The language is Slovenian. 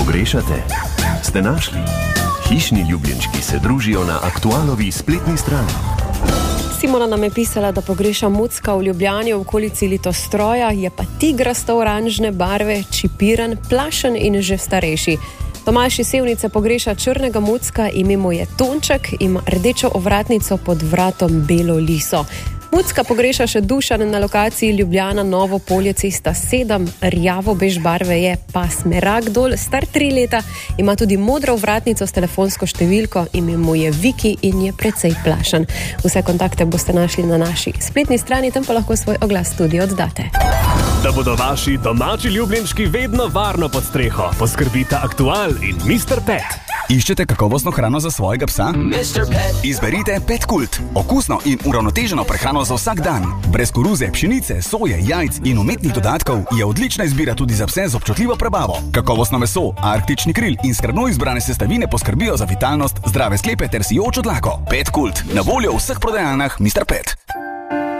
Pogrešate? Ste našli? Hišni ljubljenčki se družijo na aktualovi spletni strani. Simona nam je pisala, da pogreša mucka v Ljubljani v okolici Litostroja, je pa tigrasto oranžne barve, čipiran, plašen in že starejši. Tomaž iz Sevnice pogreša črnega mucka, ime mu je Tonček, ima rdečo ovratnico pod vratom belo liso. Mucka pogreša še Dušan na lokaciji Ljubljana, Novo Polje, cesta 7, rjavo bež barve je, pas merak dol, star 3 leta, ima tudi modro ovratnico s telefonsko številko, ime mu je Viki in je precej plašen. Vse kontakte boste našli na naši spletni strani, tam pa lahko svoj oglas tudi oddate. Da bodo vaši domači ljubljenčki vedno varno pod streho, poskrbita Aktual in Mr. Pet. Iščete kakovostno hrano za svojega psa? Izberite Pet Kult. Okusno in uravnoteženo prehrano za vsak dan. Brez koruze, pšenice, soje, jajc in umetnih dodatkov je odlična izbira tudi za pse z občutljivo prebavo. Kakovostno meso, arktični kril in skrbno izbrane sestavine poskrbijo za vitalnost, zdrave sklepe ter sijočo dlako. Pet Kult. Na voljo v vseh prodajalnah Mr. Pet.